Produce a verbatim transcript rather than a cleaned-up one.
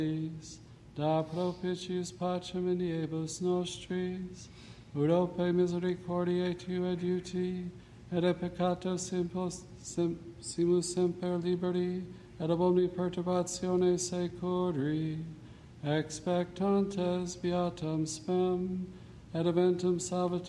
da propitius pacem iniebus nostris, Urope misericordiae tue adiuti, et a peccato simpos, sim, simus semper liberi, et ab omni perturbatione securi, expectantes beatum spem, et eventum salvator